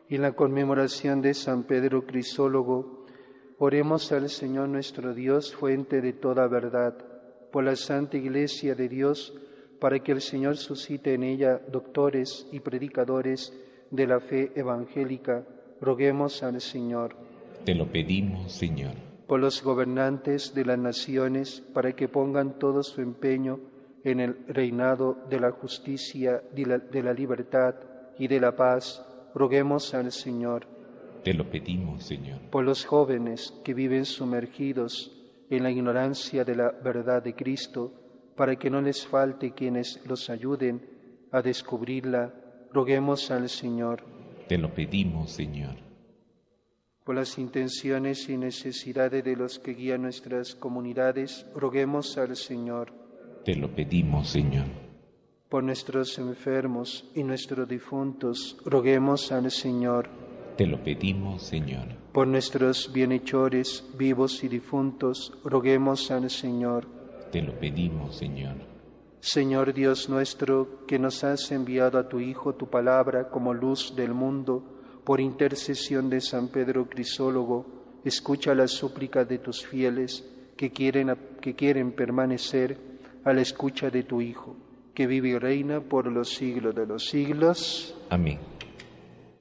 Y en la conmemoración de San Pedro Crisólogo, oremos al Señor nuestro Dios, fuente de toda verdad, por la Santa Iglesia de Dios, para que el Señor suscite en ella doctores y predicadores de la fe evangélica. Roguemos al Señor. Te lo pedimos, Señor. Por los gobernantes de las naciones, para que pongan todo su empeño en el reinado de la justicia, de la libertad y de la paz. Roguemos al Señor. Te lo pedimos, Señor. Por los jóvenes que viven sumergidos en la ignorancia de la verdad de Cristo, para que no les falte quienes los ayuden a descubrirla, roguemos al Señor. Te lo pedimos, Señor. Por las intenciones y necesidades de los que guían nuestras comunidades, roguemos al Señor. Te lo pedimos, Señor. Por nuestros enfermos y nuestros difuntos, roguemos al Señor. Te lo pedimos, Señor. Por nuestros bienhechores, vivos y difuntos, roguemos al Señor. Te lo pedimos, Señor. Señor Dios nuestro, que nos has enviado a tu Hijo tu palabra como luz del mundo, por intercesión de San Pedro Crisólogo, escucha las súplicas de tus fieles que quieren permanecer a la escucha de tu Hijo, que vive y reina por los siglos de los siglos. Amén.